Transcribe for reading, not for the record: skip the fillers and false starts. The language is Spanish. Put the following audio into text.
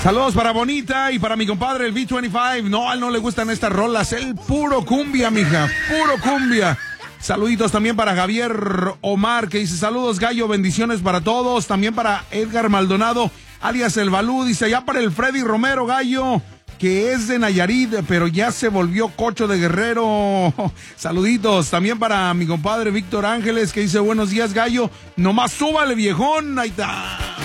Saludos para Bonita y para mi compadre el B25. No, a él no le gustan estas rolas. El puro cumbia, mija. Puro cumbia. Saluditos también para Javier Omar, que dice: saludos, Gallo, bendiciones para todos. También para Edgar Maldonado, alias El Balú. Dice: allá para el Freddy Romero, Gallo, que es de Nayarit, pero ya se volvió cocho de Guerrero. Saluditos también para mi compadre Víctor Ángeles, que dice: buenos días, Gallo. Nomás súbale, viejón. Ahí está.